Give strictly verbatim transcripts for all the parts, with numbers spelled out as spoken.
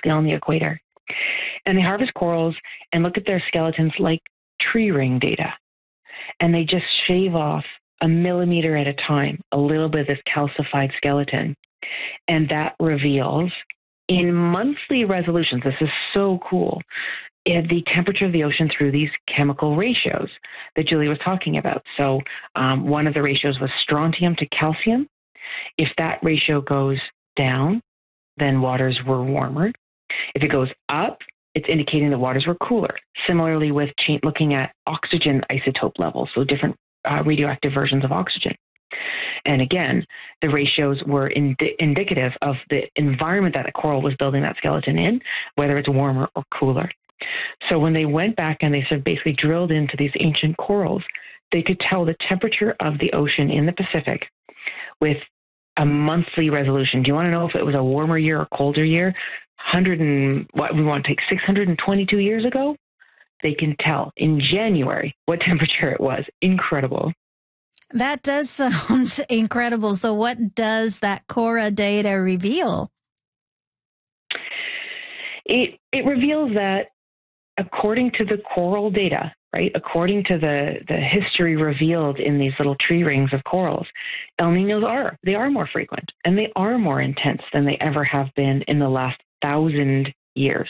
basically on the equator. And they harvest corals and look at their skeletons like tree ring data. And they just shave off a millimeter at a time, a little bit of this calcified skeleton. And that reveals in monthly resolutions, this is so cool, the temperature of the ocean through these chemical ratios that Julie was talking about. So um, one of the ratios was strontium to calcium. If that ratio goes down, then waters were warmer. If it goes up, it's indicating that waters were cooler. Similarly with cha- looking at oxygen isotope levels, so different uh, radioactive versions of oxygen. And again, the ratios were indi- indicative of the environment that a coral was building that skeleton in, whether it's warmer or cooler. So when they went back and they sort of basically drilled into these ancient corals, they could tell the temperature of the ocean in the Pacific with a monthly resolution. Do you want to know if it was a warmer year or colder year? one hundred and what we want to take six hundred twenty-two years ago? They can tell in January what temperature it was. Incredible. That does sound incredible. So what does that Cora data reveal? It it reveals that according to the coral data, right, according to the, the history revealed in these little tree rings of corals, El Niños are, they are more frequent and they are more intense than they ever have been in the last thousand years.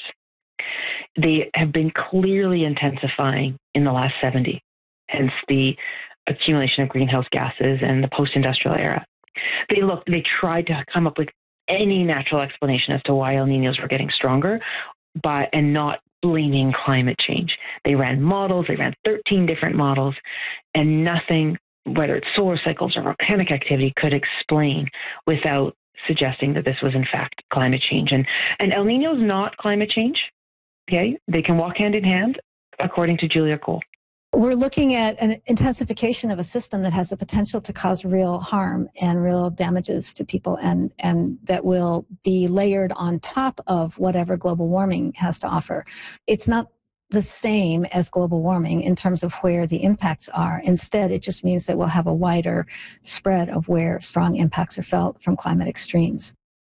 They have been clearly intensifying in the last seventy, hence the accumulation of greenhouse gases and the post-industrial era. They looked, they tried to come up with any natural explanation as to why El Niños were getting stronger, but and not blaming climate change. They ran models, they ran thirteen different models, and nothing, whether it's solar cycles or volcanic activity, could explain without suggesting that this was in fact climate change. And, and El Niño is not climate change. Okay, they can walk hand in hand, according to Julia Cole. We're looking at an intensification of a system that has the potential to cause real harm and real damages to people, and, and that will be layered on top of whatever global warming has to offer. It's not the same as global warming in terms of where the impacts are. Instead, it just means that we'll have a wider spread of where strong impacts are felt from climate extremes.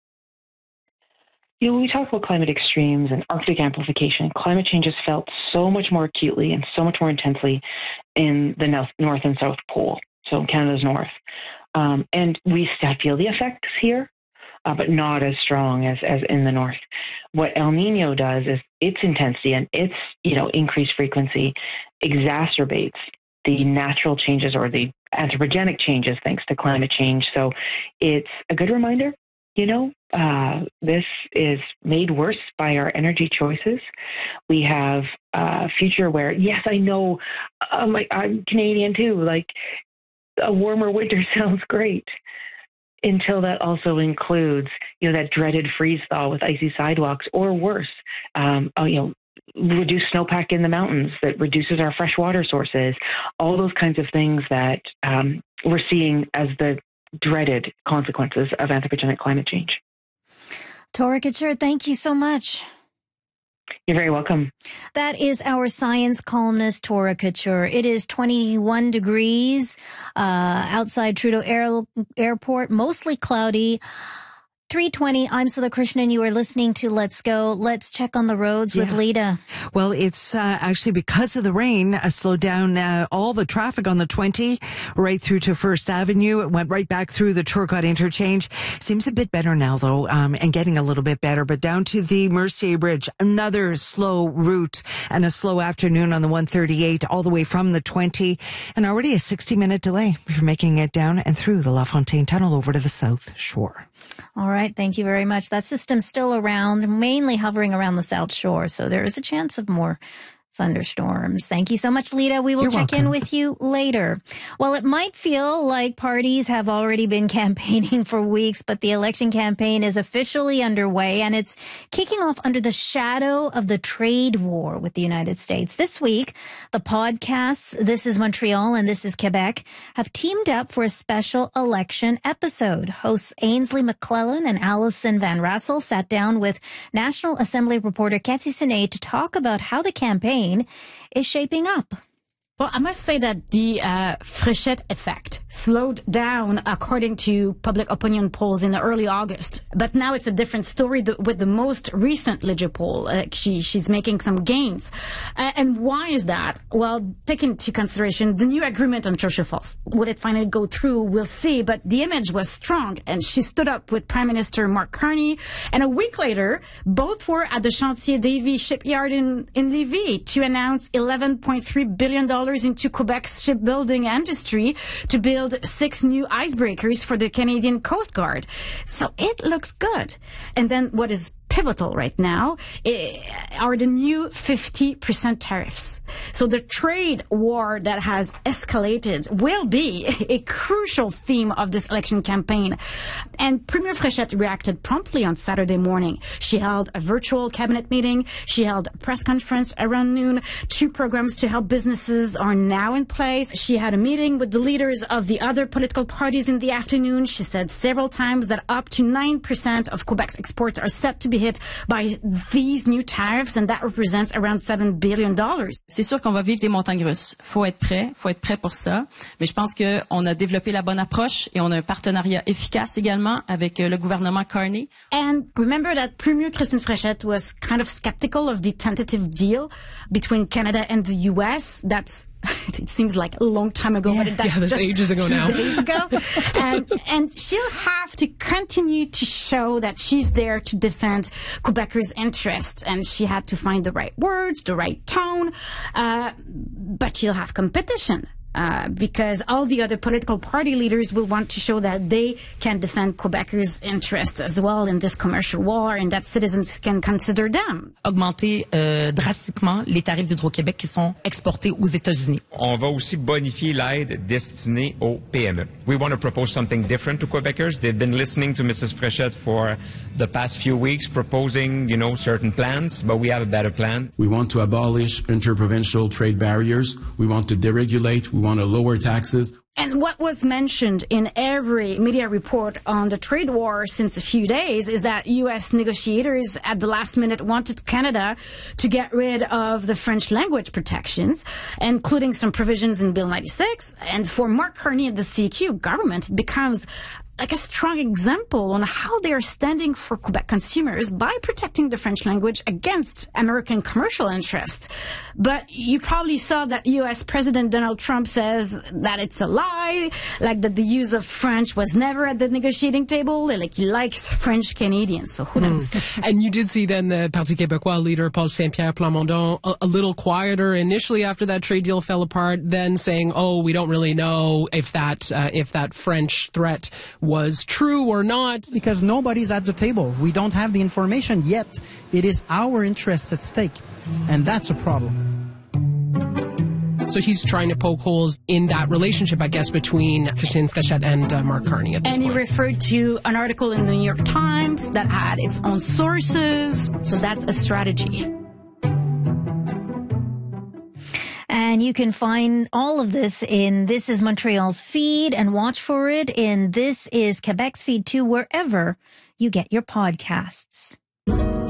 You know, when we talk about climate extremes and Arctic amplification, climate change is felt so much more acutely and so much more intensely in the north, north and south pole, so Canada's north. Um, and we still feel the effects here, uh, but not as strong as, as in the north. What El Nino does is its intensity and its, you know, increased frequency exacerbates the natural changes or the anthropogenic changes thanks to climate change. So it's a good reminder. You know, uh, this is made worse by our energy choices. We have a future where, yes, I know, um, I, I'm Canadian too, like a warmer winter sounds great until that also includes, you know, that dreaded freeze thaw with icy sidewalks or worse, um, oh, you know, reduced snowpack in the mountains that reduces our freshwater sources, all those kinds of things that um, we're seeing as the dreaded consequences of anthropogenic climate change. Tora Couture, thank you so much. You're very welcome. That is our science columnist, Tora Couture. It is twenty-one degrees uh, outside Trudeau Air- Airport, mostly cloudy. three twenty, I'm Sudha Krishnan. You are listening to Let's Go. Let's check on the roads yeah. with Lita. Well, it's uh, actually because of the rain, uh, slowed down uh, all the traffic on the twenty right through to First Avenue. It went right back through the Turcotte interchange. Seems a bit better now, though, um, and getting a little bit better. But down to the Mercier Bridge, another slow route and a slow afternoon on the one thirty-eight all the way from the twenty, and already a sixty-minute delay if you're making it down and through the La Fontaine Tunnel over to the South Shore. All right. Thank you very much. That system's still around, mainly hovering around the South Shore. So there is a chance of more thunderstorms. Thank you so much, Lita. We will You're check welcome. in with you later. Well, it might feel like parties have already been campaigning for weeks, but the election campaign is officially underway, and it's kicking off under the shadow of the trade war with the United States. This week, the podcasts This is Montreal and This is Quebec have teamed up for a special election episode. Hosts Ainsley McClellan and Allison Van Rassel sat down with National Assembly reporter Cathy Senet to talk about how the campaign is shaping up. Well, I must say that the uh, Fréchette effect slowed down according to public opinion polls in early August. But now it's a different story with the most recent Leger poll. Uh, she, she's making some gains. Uh, and why is that? Well, take into consideration the new agreement on Churchill Falls. Will it finally go through? We'll see. But the image was strong, and she stood up with Prime Minister Mark Carney. And a week later, both were at the Chantier Davy shipyard in, in Lévis to announce eleven point three billion dollars into Quebec's shipbuilding industry to build six new icebreakers for the Canadian Coast Guard. So it looks good. And then what is pivotal right now are the new fifty percent tariffs. So the trade war that has escalated will be a crucial theme of this election campaign. And Premier Fréchette reacted promptly on Saturday morning. She held a virtual cabinet meeting. She held a press conference around noon. Two programs to help businesses are now in place. She had a meeting with the leaders of the other political parties in the afternoon. She said several times that up to nine percent of Quebec's exports are set to be hit by these new tariffs, and that represents around seven billion dollars. C'est sûr qu'on va vivre des montagnes russes. Faut être prêt, faut être prêt pour ça. Mais je pense que on a développé la bonne approche et on a un partenariat efficace également avec le gouvernement Carney. And remember that Premier Christine Fréchette was kind of skeptical of the tentative deal between Canada and the U S. That's it seems like a long time ago, yeah. but that's, yeah, that's just ages ago now. Days ago. and, and she'll have to continue to show that she's there to defend Quebecers' interests. And she had to find the right words, the right tone. Uh, but she'll have competition. Uh, because all the other political party leaders will want to show that they can defend Quebecers' interests as well in this commercial war, and that citizens can consider them. Augmenter euh, drastiquement les tarifs d'Hydro-Québec qui sont exportés aux États-Unis. On va aussi bonifier l'aide destinée aux P M E. We want to propose something different to Quebecers. They've been listening to Missus Fréchette for the past few weeks, proposing, you know, certain plans, but we have a better plan. We want to abolish interprovincial trade barriers. We want to deregulate. We want to lower taxes. And what was mentioned in every media report on the trade war since a few days is that U S negotiators at the last minute wanted Canada to get rid of the French language protections, including some provisions in Bill ninety-six. And for Mark Carney and the C Q government, it becomes like a strong example on how they are standing for Quebec consumers by protecting the French language against American commercial interests. But you probably saw that U S President Donald Trump says that it's a lie, like that the use of French was never at the negotiating table, like he likes French Canadians, so who knows? Mm. And you did see then the Parti Québécois leader, Paul Saint-Pierre Plamondon, a, a little quieter initially after that trade deal fell apart, then saying, oh, we don't really know if that, uh, if that French threat was true or not. Because nobody's at the table. We don't have the information yet. It is our interests at stake. And that's a problem. So he's trying to poke holes in that relationship, I guess, between Christine Fréchette and uh, Mark Carney at this and point. And he referred to an article in the New York Times that had its own sources. So that's a strategy. And you can find all of this in This is Montreal's feed and watch for it in This is Quebec's feed too, wherever you get your podcasts.